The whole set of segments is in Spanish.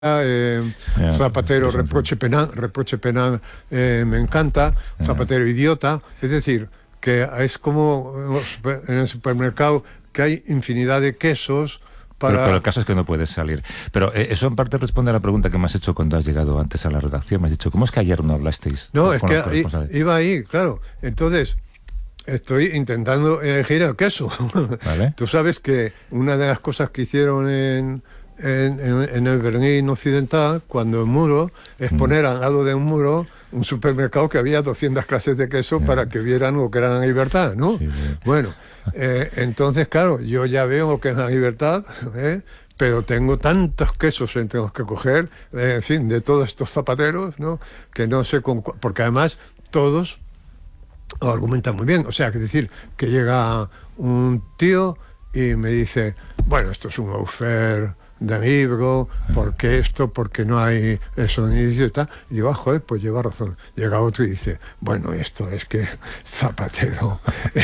Zapatero, reproche penal, me encanta, Zapatero idiota, es decir, que es como en el supermercado que hay infinidad de quesos. Pero el caso es que no puedes salir. Pero eso en parte responde a la pregunta que me has hecho cuando has llegado antes a la redacción. Me has dicho, ¿cómo es que ayer no hablasteis? No, es que iba ahí, claro. Entonces, estoy intentando elegir el queso. ¿Vale? Tú sabes que una de las cosas que hicieron en el Berlín Occidental, cuando el muro, es poner al lado de un muro un supermercado que había 200 clases de queso para que vieran lo que era la libertad, ¿no? Sí. Bueno, entonces, claro, yo ya veo lo que es la libertad, pero tengo tantos quesos entre los que coger, en fin, de todos estos zapateros, ¿no? Que no sé porque además todos lo argumentan muy bien. O sea, es decir, que llega un tío y me dice, bueno, esto es un lawfare de libro, porque esto, porque no hay eso ni y tal. Y digo, joder, pues lleva razón. Llega otro y dice, bueno, esto es que Zapatero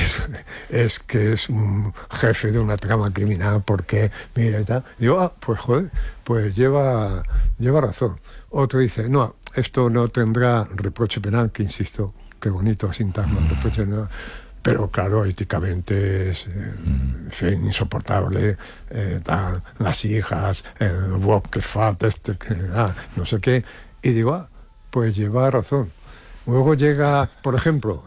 es que es un jefe de una trama criminal, porque mira y tal. Y digo, pues joder, pues lleva razón. Otro dice, no, esto no tendrá reproche penal, que insisto, qué bonito sintagma, reproche penal. Pero claro, éticamente es insoportable, las hijas, el wok que fat, no sé qué. Y digo, pues lleva razón. Luego llega, por ejemplo,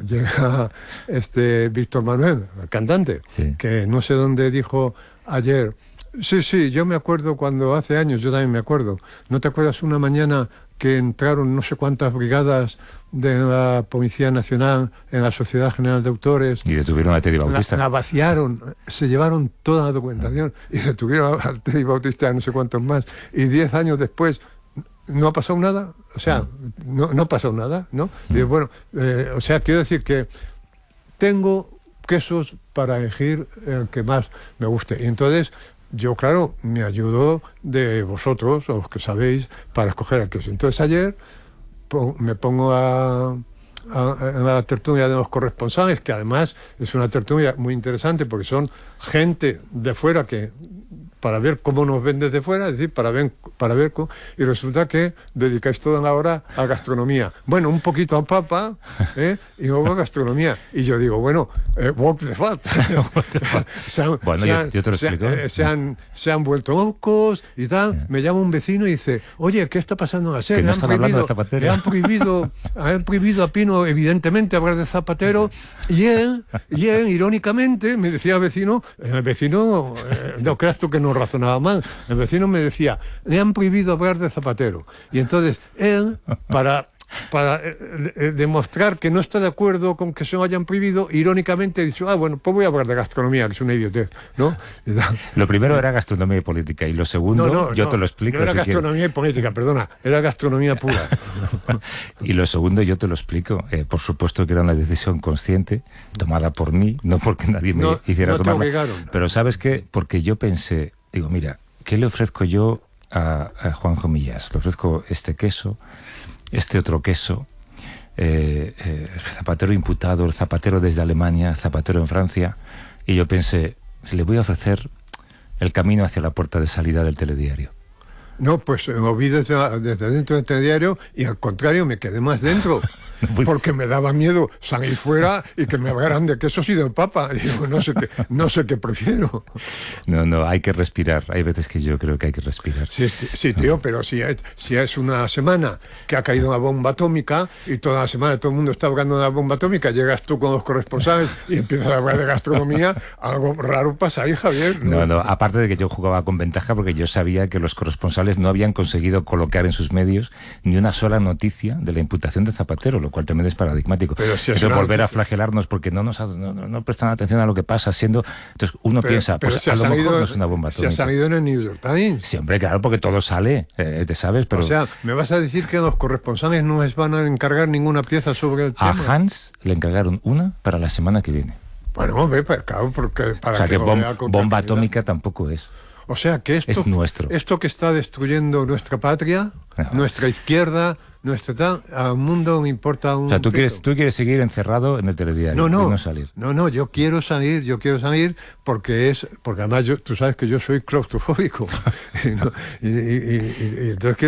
Víctor Manuel, el cantante, sí, que no sé dónde dijo ayer, sí, yo me acuerdo cuando hace años, yo también me acuerdo, ¿no te acuerdas una mañana que entraron no sé cuántas brigadas de la Policía Nacional en la Sociedad General de Autores? Y detuvieron a Teddy Bautista. La vaciaron, se llevaron toda la documentación y detuvieron a Teddy Bautista, no sé cuántos más. Y 10 años después no ha pasado nada. O sea, no ha pasado nada, ¿no? Y bueno, o sea, quiero decir que tengo quesos para elegir el que más me guste. Y entonces yo, claro, me ayudo de vosotros, los que sabéis, para escoger el queso. Entonces ayer me pongo en la tertulia de los corresponsales, que además es una tertulia muy interesante porque son gente de fuera que para ver cómo nos ven desde fuera, es decir, para ver y resulta que dedicáis toda la hora a gastronomía. Bueno, un poquito a papa, y luego a gastronomía. Y yo digo, bueno, walk the fat. Bueno, yo te lo explico. Se han vuelto locos y tal. Yeah. Me llama un vecino y dice, oye, ¿qué está pasando en la SER? No le han prohibido a Pino, evidentemente, hablar de Zapatero. Y él, irónicamente, me decía el vecino, no creas tú que no razonaba mal. El vecino me decía, le han prohibido hablar de Zapatero. Y entonces él, para demostrar que no está de acuerdo con que se lo hayan prohibido, irónicamente ha dicho, bueno, pues voy a hablar de gastronomía, que es una idiotez, ¿no? Lo primero era gastronomía y política, y lo segundo, yo te lo explico. No era gastronomía y política, perdona, era gastronomía pura. Y lo segundo yo te lo explico. Por supuesto que era una decisión consciente, tomada por mí, no porque nadie me hiciera tomarla. Pero ¿sabes qué? Porque yo pensé, digo, mira, ¿qué le ofrezco yo a Juanjo Millás? Le ofrezco este queso, este otro queso, Zapatero imputado, el Zapatero desde Alemania, Zapatero en Francia, y yo pensé, le voy a ofrecer el camino hacia la puerta de salida del telediario. No, pues lo vi desde dentro del telediario y al contrario me quedé más dentro. Porque me daba miedo salir fuera y que me hablaran de quesos y del papa. Digo, no sé qué prefiero. No, hay que respirar. Hay veces que yo creo que hay que respirar. Sí, tío, pero si es una semana que ha caído una bomba atómica y toda la semana todo el mundo está hablando de la bomba atómica, llegas tú con los corresponsales y empiezas a hablar de gastronomía, algo raro pasa ahí, Javier. No, aparte de que yo jugaba con ventaja porque yo sabía que los corresponsales no habían conseguido colocar en sus medios ni una sola noticia de la imputación de Zapatero, lo cual también es paradigmático. Pero si es volver a flagelarnos porque no prestan atención a lo que pasa, entonces uno piensa, pues a lo mejor no es una bomba atómica. ¿Se ha salido en el New York Times? Sí, hombre, claro, porque todo sale, te sabes, pero... O sea, ¿me vas a decir que los corresponsales no les van a encargar ninguna pieza sobre el tema? A Hans le encargaron una para la semana que viene. Bueno, hombre, claro, porque para o sea, que bomba atómica tampoco es. O sea, que es nuestro. Esto que está destruyendo nuestra patria, nuestra izquierda, al mundo me importa un... O sea, tú quieres seguir encerrado en el telediario, no salir. No, yo quiero salir porque además tú sabes que yo soy claustrofóbico. y entonces